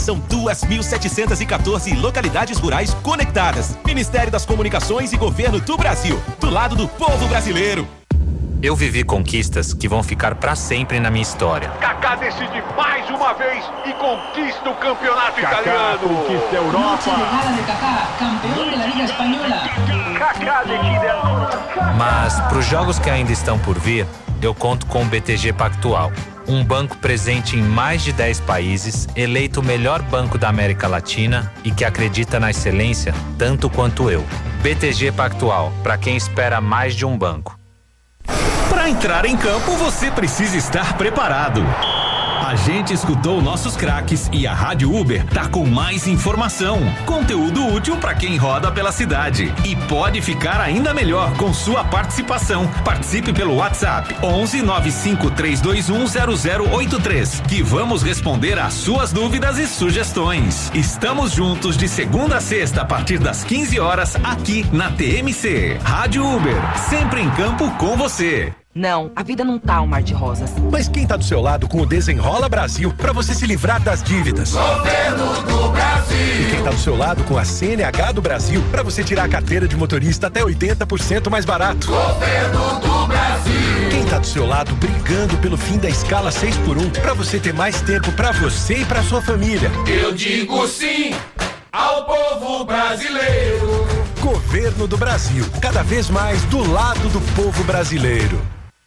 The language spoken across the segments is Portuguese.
São 2.714 localidades rurais conectadas. Ministério das Comunicações e Governo do Brasil. Do lado do povo brasileiro. Eu vivi conquistas que vão ficar pra sempre na minha história. Kaká decide mais uma vez e conquista o campeonato italiano. Conquista a Europa. De Kaká, campeão da Liga Espanhola. Kaká decide a... Mas pros jogos que ainda estão por vir, eu conto com o BTG Pactual. Um banco presente em mais de 10 países, eleito o melhor banco da América Latina e que acredita na excelência tanto quanto eu. BTG Pactual, para quem espera mais de um banco. Para entrar em campo, você precisa estar preparado. A gente escutou nossos craques e a Rádio Uber tá com mais informação, conteúdo útil para quem roda pela cidade e pode ficar ainda melhor com sua participação. Participe pelo WhatsApp 11 95321 0083 que vamos responder às suas dúvidas e sugestões. Estamos juntos de segunda a sexta a partir das 15 horas aqui na TMC. Rádio Uber, sempre em campo com você. Não, a vida não tá um mar de rosas. Mas quem tá do seu lado com o Desenrola Brasil para você se livrar das dívidas? Governo do Brasil. E quem tá do seu lado com a CNH do Brasil para você tirar a carteira de motorista até 80% mais barato? Governo do Brasil. Quem tá do seu lado brigando pelo fim da escala 6x1 para você ter mais tempo para você e para sua família? Eu digo sim ao povo brasileiro. Governo do Brasil, cada vez mais do lado do povo brasileiro.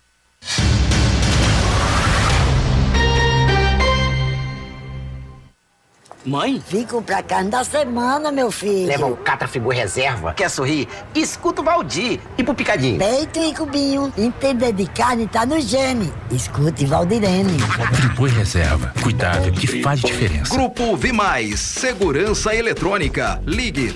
Mãe? Fico pra carne da semana, meu filho. Leva o Catrafigor Reserva. Quer sorrir? Escuta o Valdir. E pro Picadinho? Peito e cubinho. Entender de carne tá no gene. Escute Valdirene. Friboi Reserva. Cuidado que faz diferença. Grupo Vimais. Segurança Eletrônica. Ligue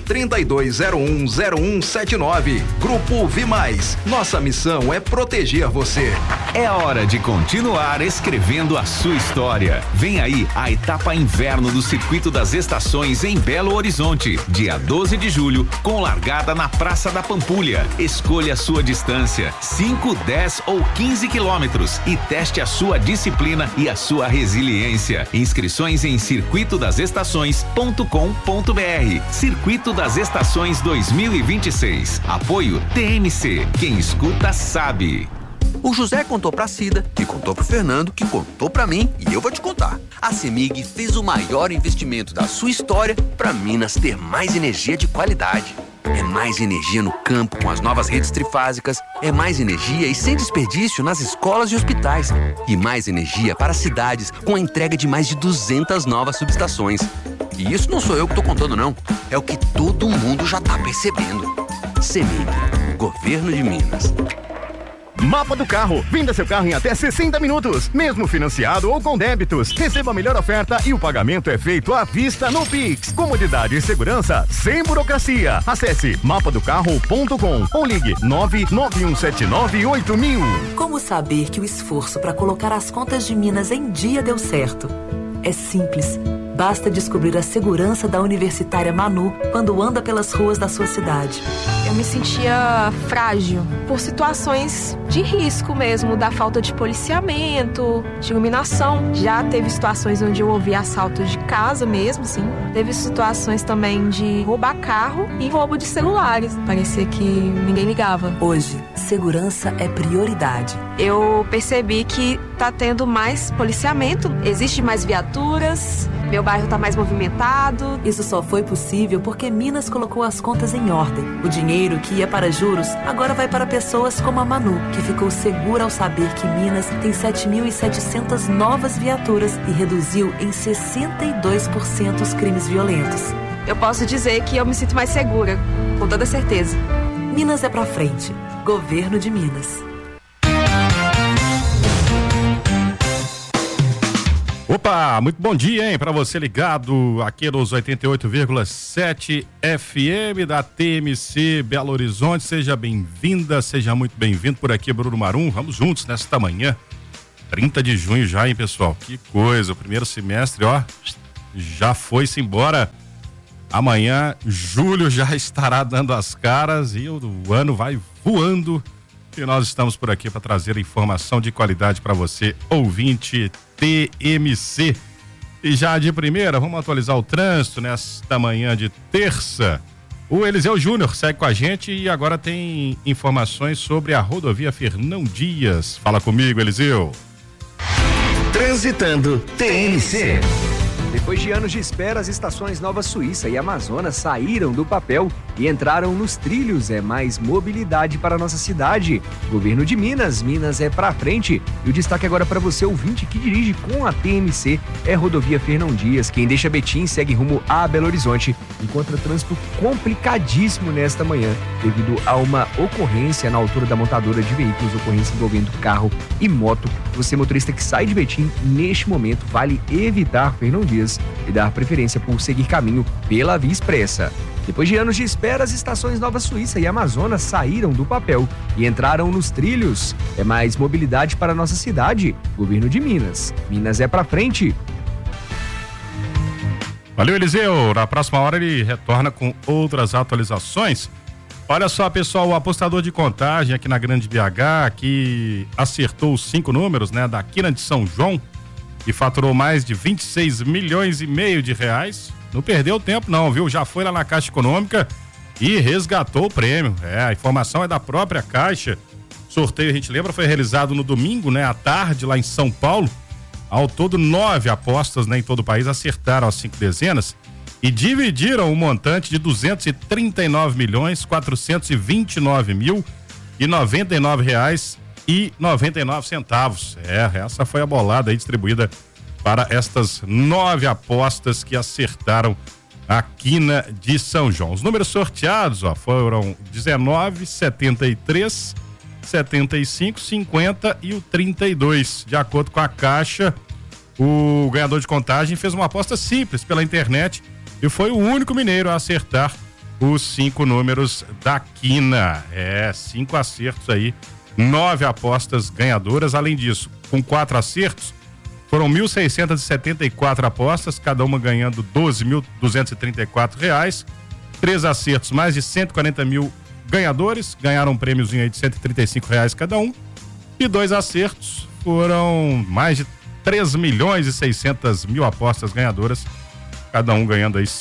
32010179. Grupo Vimais. Nossa missão é proteger você. É hora de continuar escrevendo a sua história. Vem aí a etapa inverno do Circuito das Estações em Belo Horizonte, dia 12 de julho, com largada na Praça da Pampulha. Escolha a sua distância, 5, 10 ou 15 quilômetros e teste a sua disciplina e a sua resiliência. Inscrições em circuitodasestações.com.br. Circuito das Estações 2026. Apoio TMC. Quem escuta sabe. O José contou pra Cida, que contou pro Fernando, que contou pra mim e eu vou te contar. A CEMIG fez o maior investimento da sua história pra Minas ter mais energia de qualidade. É mais energia no campo com as novas redes trifásicas, é mais energia e sem desperdício nas escolas e hospitais. E mais energia para cidades com a entrega de mais de 200 novas subestações. E isso não sou eu que tô contando não, é o que todo mundo já tá percebendo. CEMIG, Governo de Minas. Mapa do Carro. Venda seu carro em até 60 minutos, mesmo financiado ou com débitos. Receba a melhor oferta e o pagamento é feito à vista no Pix. Comodidade e segurança sem burocracia. Acesse mapadocarro.com ou ligue 991798000. Como saber que o esforço para colocar as contas de Minas em dia deu certo? É simples. Basta descobrir a segurança da Universitária Manu quando anda pelas ruas da sua cidade. Eu me sentia frágil por situações de risco mesmo, da falta de policiamento, de iluminação. Já teve situações onde eu ouvi assaltos de casa mesmo, sim. Teve situações também de roubar carro e roubo de celulares. Parecia que ninguém ligava. Hoje, segurança é prioridade. Eu percebi que tá tendo mais policiamento, existe mais viaturas, meu bairro tá mais movimentado. Isso só foi possível porque Minas colocou as contas em ordem. O dinheiro que ia para juros agora vai para pessoas como a Manu, que ficou segura ao saber que Minas tem 7.700 novas viaturas e reduziu em 62% os crimes violentos. Eu posso dizer que eu me sinto mais segura, com toda certeza. Minas é pra frente. Governo de Minas. Opa, muito bom dia, hein, para você ligado aqui nos 88,7 FM da TMC Belo Horizonte. Seja bem-vinda, seja muito bem-vindo por aqui, Bruno Marum. Vamos juntos nesta manhã, 30 de junho já, hein, pessoal? Que coisa, o primeiro semestre, ó, já foi-se embora. Amanhã, julho já estará dando as caras e o ano vai voando. E nós estamos por aqui para trazer informação de qualidade para você, ouvinte TMC. E já de primeira, vamos atualizar o trânsito nesta manhã de terça. O Eliseu Júnior segue com a gente e agora tem informações sobre a rodovia Fernão Dias. Fala comigo, Eliseu. Transitando TMC. Depois de anos de espera, as estações Nova Suíça e Amazonas saíram do papel e entraram nos trilhos. É mais mobilidade para a nossa cidade. Governo de Minas, Minas é pra frente. E o destaque agora para você, ouvinte, que dirige com a TMC, é rodovia Fernão Dias. Quem deixa Betim segue rumo a Belo Horizonte. Encontra trânsito complicadíssimo nesta manhã, devido a uma ocorrência na altura da montadora de veículos, ocorrência envolvendo carro e moto. Você, motorista que sai de Betim, neste momento, vale evitar Fernão Dias e dar preferência por seguir caminho pela Via Expressa. Depois de anos de espera, as estações Nova Suíça e Amazonas saíram do papel e entraram nos trilhos. É mais mobilidade para a nossa cidade. Governo de Minas. Minas é pra frente. Valeu, Eliseu. Na próxima hora ele retorna com outras atualizações. Olha só, pessoal, o apostador de contagem aqui na Grande BH, que acertou os 5 números, né, da Quina de São João, e faturou mais de 26 milhões e meio de reais. Não perdeu tempo não, viu? Já foi lá na Caixa Econômica e resgatou o prêmio. A informação é da própria Caixa. O sorteio, a gente lembra, foi realizado no domingo, né, à tarde, lá em São Paulo. Ao todo, 9 apostas, né, em todo o país acertaram as 5 dezenas e dividiram o montante de 239 milhões 429 mil e 99 reais e 99 centavos. Essa foi a bolada aí distribuída para estas 9 apostas que acertaram a Quina de São João. Os números sorteados, foram 19, 73, 75, 50 e o 32. De acordo com a Caixa, o ganhador de contagem fez uma aposta simples pela internet e foi o único mineiro a acertar os 5 números da Quina. 5 acertos aí. 9 apostas ganhadoras. Além disso, com 4 acertos, foram 1.674 apostas, cada uma ganhando R$12.234. 3 acertos, mais de 140 mil ganhadores, ganharam um prêmiozinho aí de R$135 cada um. E 2 acertos, foram mais de 3.600.000 apostas ganhadoras, cada um ganhando aí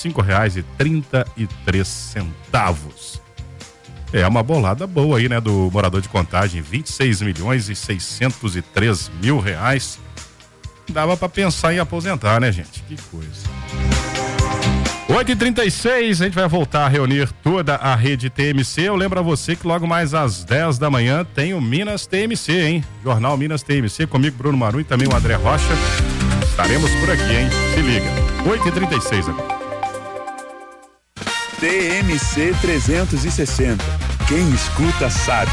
R$5,33. Uma bolada boa aí, né, do morador de contagem, 26.603.000 reais. Dava pra pensar em aposentar, né, gente? Que coisa. 8h36, a gente vai voltar a reunir toda a rede TMC. Eu lembro a você que logo mais às 10 da manhã tem o Minas TMC, hein? Jornal Minas TMC, comigo, Bruno Maru, e também o André Rocha. Estaremos por aqui, hein? Se liga. 8h36 agora. TMC 360. Quem escuta sabe.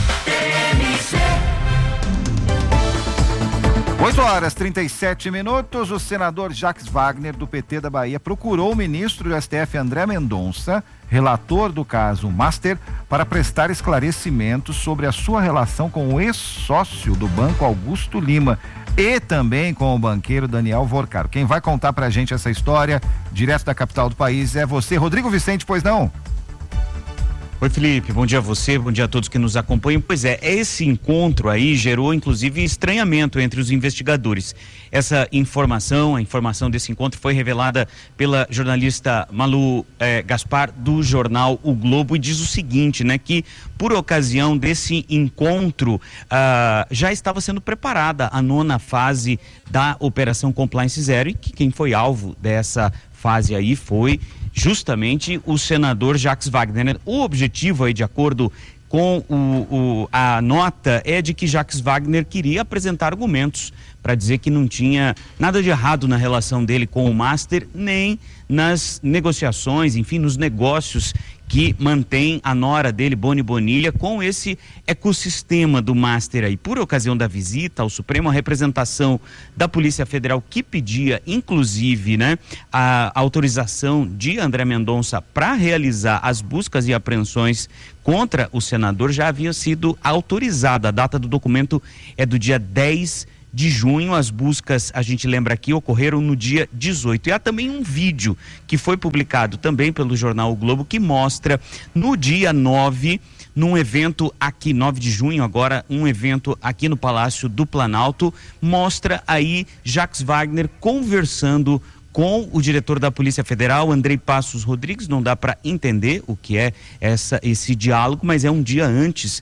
8h37. O senador Jacques Wagner, do PT da Bahia, procurou o ministro do STF, André Mendonça, relator do caso Master, para prestar esclarecimentos sobre a sua relação com o ex-sócio do banco, Augusto Lima, e também com o banqueiro Daniel Vorcaro. Quem vai contar pra gente essa história, direto da capital do país, é você, Rodrigo Vicente, pois não? Oi, Felipe, bom dia a você, bom dia a todos que nos acompanham. Pois esse encontro aí gerou inclusive estranhamento entre os investigadores. Essa informação, a informação desse encontro foi revelada pela jornalista Malu Gaspar, do jornal O Globo, e diz o seguinte, né, que por ocasião desse encontro já estava sendo preparada a 9ª fase da Operação Compliance Zero, e que quem foi alvo dessa fase aí foi justamente o senador Jacques Wagner. O objetivo aí, de acordo com a nota, é de que Jacques Wagner queria apresentar argumentos para dizer que não tinha nada de errado na relação dele com o Master, nem nas negociações, enfim, nos negócios que mantém a nora dele, Boni Bonilha, com esse ecossistema do Master aí. Por ocasião da visita ao Supremo, a representação da Polícia Federal, que pedia, inclusive, né, a autorização de André Mendonça para realizar as buscas e apreensões contra o senador, já havia sido autorizada. A data do documento é do dia 10 de junho. As buscas, a gente lembra aqui, ocorreram no dia 18. E há também um vídeo que foi publicado também pelo jornal O Globo, que mostra no dia 9, num evento aqui, 9 de junho agora, um evento aqui no Palácio do Planalto, mostra aí Jacques Wagner conversando com o diretor da Polícia Federal, Andrei Passos Rodrigues. Não dá para entender o que é esse diálogo, mas é um dia antes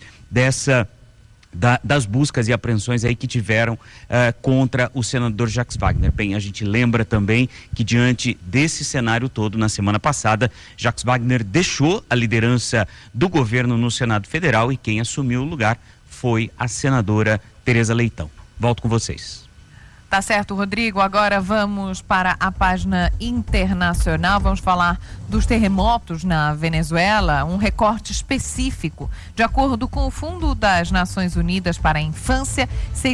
das buscas e apreensões aí que tiveram contra o senador Jacques Wagner. Bem, a gente lembra também que diante desse cenário todo, na semana passada, Jacques Wagner deixou a liderança do governo no Senado Federal e quem assumiu o lugar foi a senadora Tereza Leitão. Volto com vocês. Tá certo, Rodrigo. Agora vamos para a página internacional. Vamos falar dos terremotos na Venezuela, um recorte específico. De acordo com o Fundo das Nações Unidas para a Infância,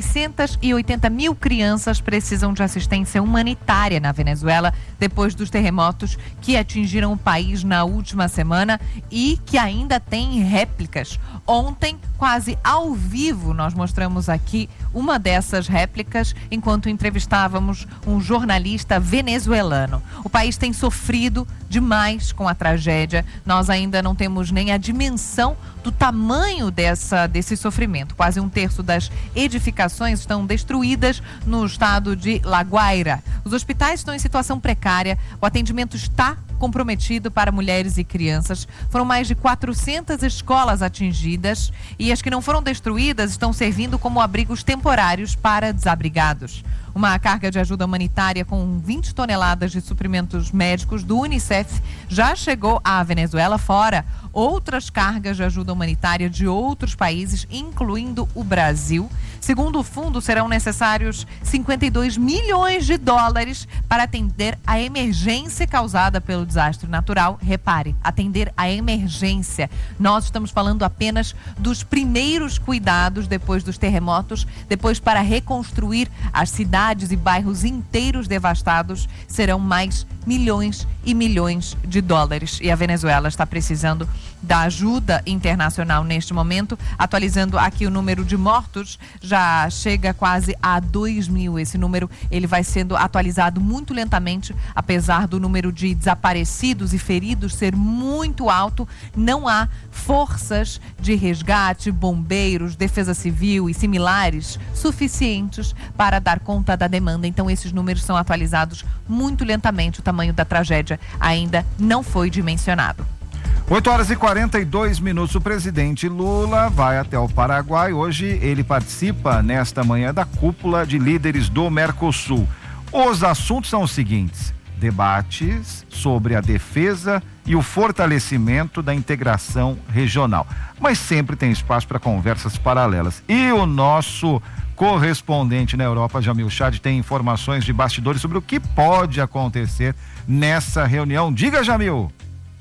680 mil crianças precisam de assistência humanitária na Venezuela depois dos terremotos que atingiram o país na última semana e que ainda tem réplicas. Ontem, quase ao vivo, nós mostramos aqui uma dessas réplicas enquanto entrevistávamos um jornalista venezuelano. O país tem sofrido demais com a tragédia. Nós ainda não temos nem a dimensão do tamanho desse sofrimento. Quase um terço das edificações estão destruídas no estado de La Guaira. Os hospitais estão em situação precária. O atendimento está comprometido para mulheres e crianças. Foram mais de 400 escolas atingidas e as que não foram destruídas estão servindo como abrigos temporários para desabrigados. Uma carga de ajuda humanitária com 20 toneladas de suprimentos médicos do Unicef já chegou à Venezuela, fora outras cargas de ajuda humanitária de outros países, incluindo o Brasil. Segundo o fundo, serão necessários 52 milhões de dólares para atender a emergência causada pelo desastre natural. Repare, atender a emergência. Nós estamos falando apenas dos primeiros cuidados depois dos terremotos, depois para reconstruir as cidades e bairros inteiros devastados, serão mais milhões e milhões de dólares. E a Venezuela está precisando da ajuda internacional neste momento. Atualizando aqui o número de mortos, já chega quase a 2 mil. Esse número ele vai sendo atualizado muito lentamente, apesar do número de desaparecidos e feridos ser muito alto. Não há forças de resgate, bombeiros, defesa civil e similares suficientes para dar conta da demanda. Então esses números são atualizados muito lentamente. O tamanho da tragédia ainda não foi dimensionado. 8h42. O presidente Lula vai até o Paraguai. Hoje ele participa nesta manhã da cúpula de líderes do Mercosul. Os assuntos são os seguintes: debates sobre a defesa e o fortalecimento da integração regional. Mas sempre tem espaço para conversas paralelas. E o nosso correspondente na Europa, Jamil Chad, tem informações de bastidores sobre o que pode acontecer nessa reunião. Diga, Jamil.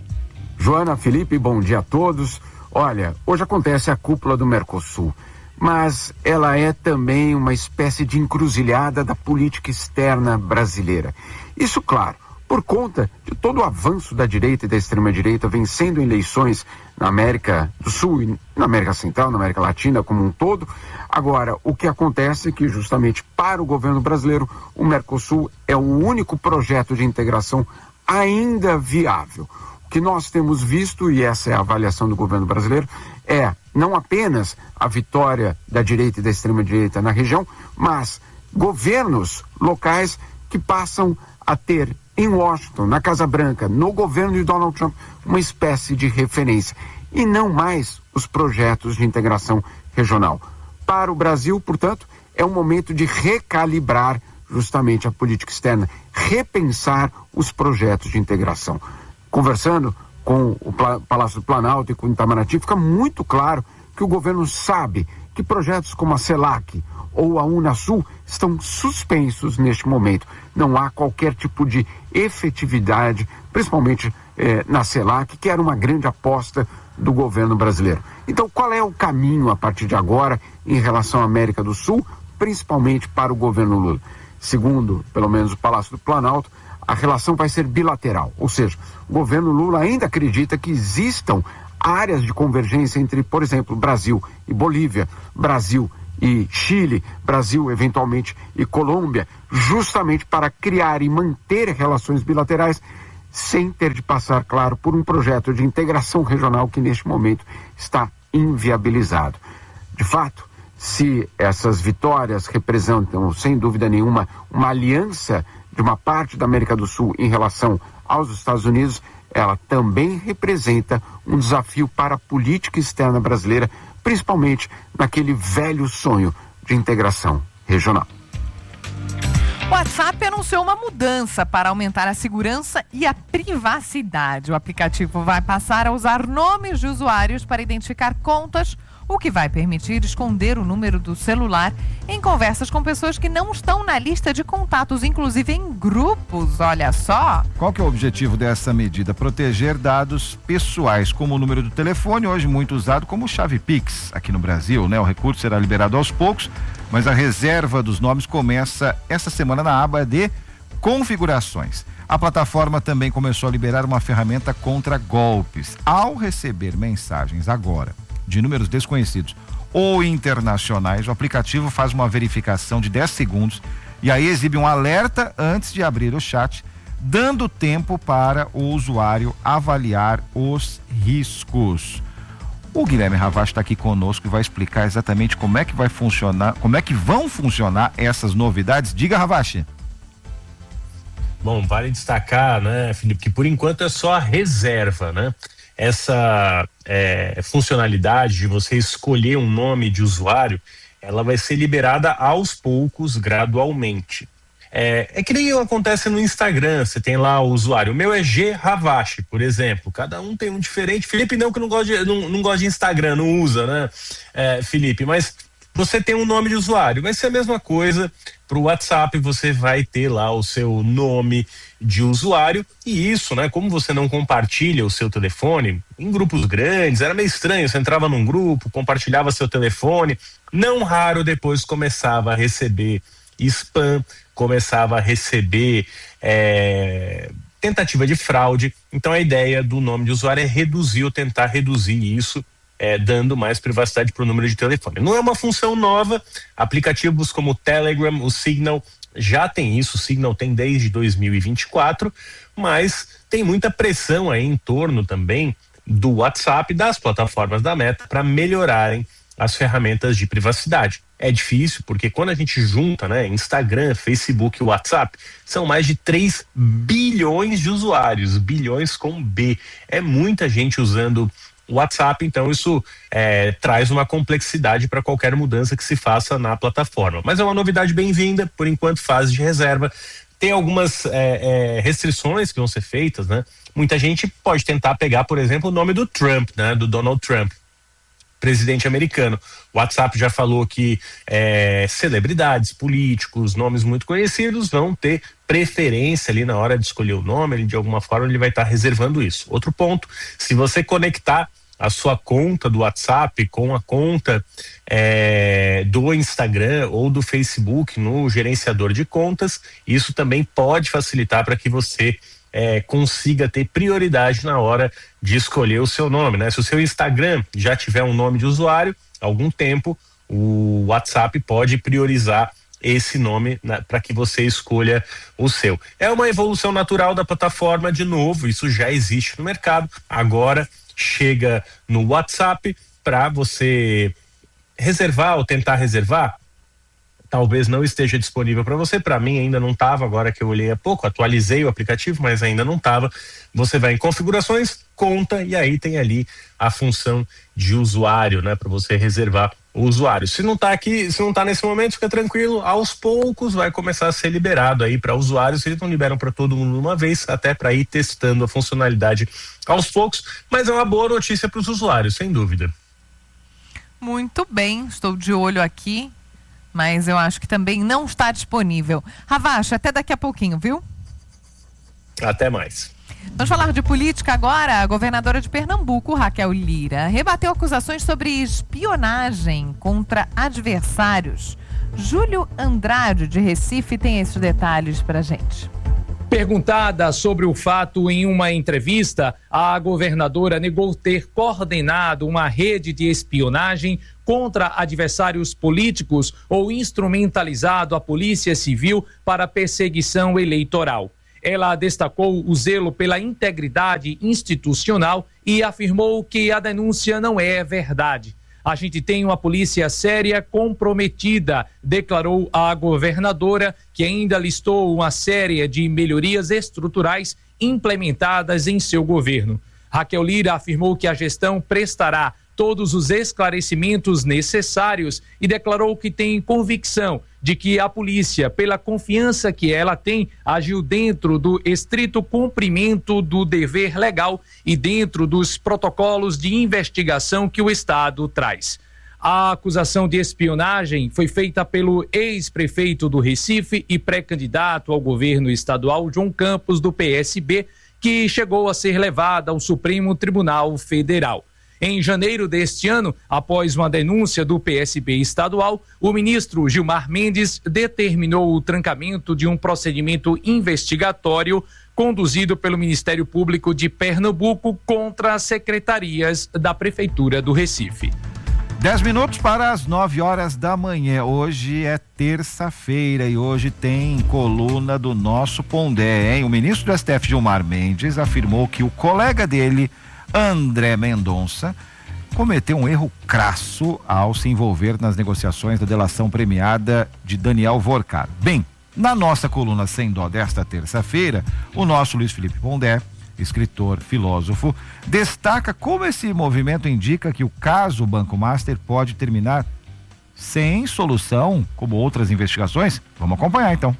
Joana, Felipe, bom dia a todos. Olha, hoje acontece a cúpula do Mercosul, mas ela é também uma espécie de encruzilhada da política externa brasileira. Isso, claro, por conta de todo o avanço da direita e da extrema-direita vencendo eleições na América do Sul e na América Central, na América Latina como um todo. Agora, o que acontece é que justamente para o governo brasileiro, o Mercosul é o único projeto de integração ainda viável. O que nós temos visto, e essa é a avaliação do governo brasileiro, é não apenas a vitória da direita e da extrema-direita na região, mas governos locais que passam a ter em Washington, na Casa Branca, no governo de Donald Trump, uma espécie de referência, e não mais os projetos de integração regional. Para o Brasil, portanto, é um momento de recalibrar justamente a política externa, repensar os projetos de integração. Conversando com o Palácio do Planalto e com o Itamaraty, fica muito claro que o governo sabe que projetos como a CELAC ou a Unasul estão suspensos neste momento. Não há qualquer tipo de efetividade, principalmente na CELAC, que era uma grande aposta do governo brasileiro. Então, qual é o caminho a partir de agora em relação à América do Sul, principalmente para o governo Lula? Segundo, pelo menos, o Palácio do Planalto, a relação vai ser bilateral, ou seja, o governo Lula ainda acredita que existam áreas de convergência entre, por exemplo, Brasil e Bolívia, Brasil e Chile, Brasil eventualmente e Colômbia, justamente para criar e manter relações bilaterais sem ter de passar, claro, por um projeto de integração regional que neste momento está inviabilizado. De fato, se essas vitórias representam, sem dúvida nenhuma, uma aliança de uma parte da América do Sul em relação aos Estados Unidos, ela também representa um desafio para a política externa brasileira, principalmente naquele velho sonho de integração regional. O WhatsApp anunciou uma mudança para aumentar a segurança e a privacidade. O aplicativo vai passar a usar nomes de usuários para identificar contas, o que vai permitir esconder o número do celular em conversas com pessoas que não estão na lista de contatos, inclusive em grupos, olha só. Qual que é o objetivo dessa medida? Proteger dados pessoais, como o número do telefone, hoje muito usado como chave Pix aqui no Brasil, né? O recurso será liberado aos poucos, mas a reserva dos nomes começa essa semana na aba de configurações. A plataforma também começou a liberar uma ferramenta contra golpes. Ao receber mensagens agora de números desconhecidos ou internacionais, o aplicativo faz uma verificação de 10 segundos e aí exibe um alerta antes de abrir o chat, dando tempo para o usuário avaliar os riscos. O Guilherme Ravache está aqui conosco e vai explicar exatamente como é que vai funcionar, como é que vão funcionar essas novidades. Diga, Ravache. Bom, vale destacar, né, Felipe, que por enquanto é só a reserva, né? Essa funcionalidade de você escolher um nome de usuário, ela vai ser liberada aos poucos, gradualmente. É que nem acontece no Instagram, você tem lá o usuário, o meu é G Ravache, por exemplo, cada um tem um diferente. Felipe não gosta de Instagram, não usa, né, Felipe, mas você tem um nome de usuário, vai ser a mesma coisa para o WhatsApp, você vai ter lá o seu nome de usuário e isso, né, como você não compartilha o seu telefone em grupos grandes, era meio estranho, você entrava num grupo, compartilhava seu telefone, não raro depois começava a receber spam, começava a receber tentativa de fraude. Então a ideia do nome de usuário é reduzir ou tentar reduzir isso, dando mais privacidade para o número de telefone. Não é uma função nova, aplicativos como o Telegram, o Signal já tem isso, o Signal tem desde 2024, mas tem muita pressão aí em torno também do WhatsApp, das plataformas da Meta para melhorarem as ferramentas de privacidade. É difícil porque quando a gente junta, né, Instagram, Facebook e WhatsApp, são mais de 3 bilhões de usuários, bilhões com B. É muita gente usando o WhatsApp, então isso traz uma complexidade para qualquer mudança que se faça na plataforma. Mas é uma novidade bem-vinda, por enquanto fase de reserva. Tem algumas restrições que vão ser feitas, né? Muita gente pode tentar pegar, por exemplo, o nome do Trump, né? Do Donald Trump, presidente americano. O WhatsApp já falou que celebridades, políticos, nomes muito conhecidos vão ter preferência ali na hora de escolher o nome, ele, de alguma forma ele vai estar reservando isso. Outro ponto, se você conectar a sua conta do WhatsApp com a conta do Instagram ou do Facebook no gerenciador de contas, isso também pode facilitar para que você consiga ter prioridade na hora de escolher o seu nome, né? Se o seu Instagram já tiver um nome de usuário, há algum tempo o WhatsApp pode priorizar esse nome para que você escolha o seu. É uma evolução natural da plataforma, de novo, isso já existe no mercado, agora chega no WhatsApp para você reservar ou tentar reservar. Talvez não esteja disponível para você, para mim ainda não estava, agora que eu olhei há pouco, atualizei o aplicativo, mas ainda não estava. Você vai em configurações, conta, e aí tem ali a função de usuário, né, para você reservar o usuário. Se não está aqui, se não está nesse momento, fica tranquilo, aos poucos vai começar a ser liberado aí para usuários, eles não liberam para todo mundo de uma vez, até para ir testando a funcionalidade aos poucos, mas é uma boa notícia para os usuários, sem dúvida. Muito bem, estou de olho aqui, mas eu acho que também não está disponível. Ravache, até daqui a pouquinho, viu? Até mais. Vamos falar de política agora. A governadora de Pernambuco, Raquel Lira, rebateu acusações sobre espionagem contra adversários. Júlio Andrade, de Recife, tem esses detalhes pra gente. Perguntada sobre o fato em uma entrevista, a governadora negou ter coordenado uma rede de espionagem contra adversários políticos ou instrumentalizado a Polícia Civil para perseguição eleitoral. Ela destacou o zelo pela integridade institucional e afirmou que a denúncia não é verdade. A gente tem uma polícia séria, comprometida, declarou a governadora, que ainda listou uma série de melhorias estruturais implementadas em seu governo. Raquel Lira afirmou que a gestão prestará todos os esclarecimentos necessários e declarou que tem convicção de que a polícia, pela confiança que ela tem, agiu dentro do estrito cumprimento do dever legal e dentro dos protocolos de investigação que o Estado traz. A acusação de espionagem foi feita pelo ex-prefeito do Recife e pré-candidato ao governo estadual, João Campos, do PSB, que chegou a ser levada ao Supremo Tribunal Federal. Em janeiro deste ano, após uma denúncia do PSB estadual, o ministro Gilmar Mendes determinou o trancamento de um procedimento investigatório conduzido pelo Ministério Público de Pernambuco contra as secretarias da Prefeitura do Recife. 10 minutos para as 9 horas da manhã. Hoje é terça-feira e hoje tem coluna do nosso Pondé, hein? O ministro do STF, Gilmar Mendes, afirmou que o colega dele, André Mendonça, cometeu um erro crasso ao se envolver nas negociações da delação premiada de Daniel Vorcar. Bem, na nossa coluna Sem Dó desta terça-feira, o nosso Luiz Felipe Pondé, escritor, filósofo, destaca como esse movimento indica que o caso Banco Master pode terminar sem solução, como outras investigações. Vamos acompanhar então.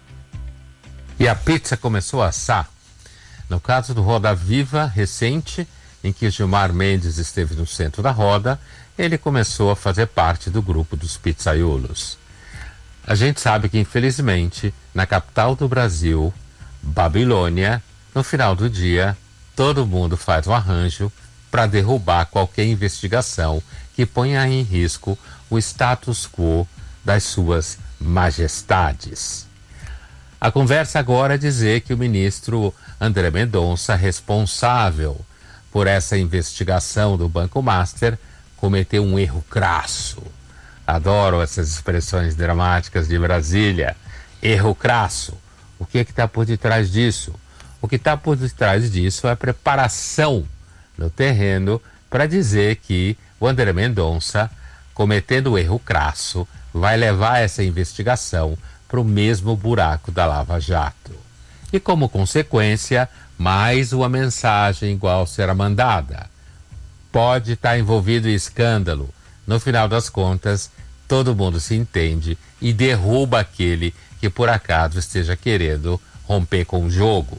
E a pizza começou a assar. No caso do Roda Viva recente, em que Gilmar Mendes esteve no centro da roda, ele começou a fazer parte do grupo dos pizzaiolos. A gente sabe que, infelizmente, na capital do Brasil, Babilônia, no final do dia, todo mundo faz um arranjo para derrubar qualquer investigação que ponha em risco o status quo das suas majestades. A conversa agora é dizer que o ministro André Mendonça, responsável por essa investigação do Banco Master, cometeu um erro crasso. Adoro essas expressões dramáticas de Brasília. Erro crasso. O que está por detrás disso? O que está por detrás disso é a preparação no terreno para dizer que o André Mendonça, cometendo o erro crasso, vai levar essa investigação para o mesmo buraco da Lava Jato. E como consequência, mais uma mensagem igual será mandada. Pode estar envolvido em escândalo. No final das contas, todo mundo se entende e derruba aquele que por acaso esteja querendo romper com o jogo.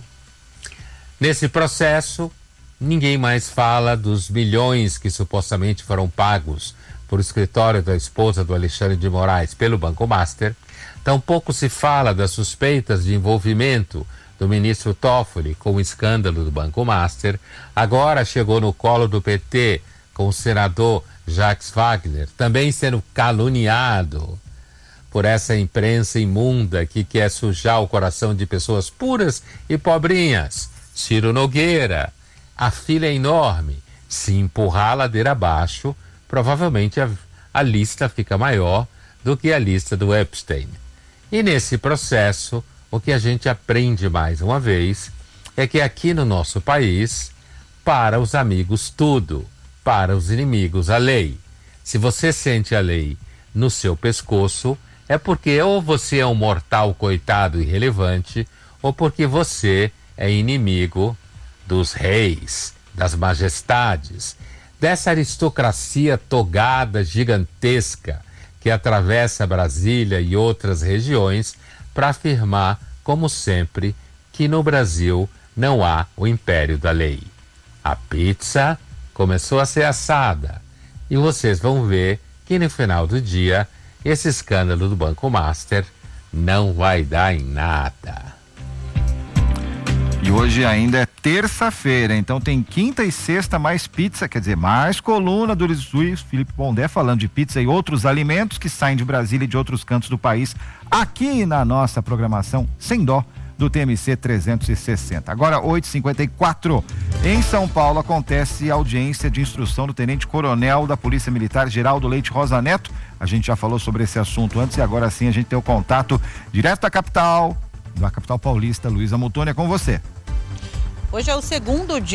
Nesse processo, ninguém mais fala dos milhões que supostamente foram pagos por escritório da esposa do Alexandre de Moraes pelo Banco Master. Tampouco se fala das suspeitas de envolvimento do ministro Toffoli com o escândalo do Banco Master. Agora chegou no colo do PT com o senador Jacques Wagner, também sendo caluniado por essa imprensa imunda que quer sujar o coração de pessoas puras e pobrinhas. Ciro Nogueira, a fila é enorme. Se empurrar a ladeira abaixo, provavelmente a lista fica maior do que a lista do Epstein. E nesse processo, o que a gente aprende mais uma vez é que aqui no nosso país, para os amigos tudo, para os inimigos a lei. Se você sente a lei no seu pescoço, é porque ou você é um mortal coitado irrelevante, ou porque você é inimigo dos reis, das majestades, dessa aristocracia togada gigantesca que atravessa Brasília e outras regiões para afirmar, como sempre, que no Brasil não há o império da lei. A pizza começou a ser assada e vocês vão ver que no final do dia esse escândalo do Banco Master não vai dar em nada. E hoje ainda é terça-feira, então tem quinta e sexta mais pizza, quer dizer, mais coluna do Luiz Felipe Pondé falando de pizza e outros alimentos que saem de Brasília e de outros cantos do país, aqui na nossa programação Sem Dó, do TMC 360. Agora, 8h54. Em São Paulo acontece audiência de instrução do tenente-coronel da Polícia Militar, Geraldo Leite Rosa Neto. A gente já falou sobre esse assunto antes e agora sim a gente tem o contato direto da capital paulista. Luísa Muttoni, é com você. Hoje é o segundo dia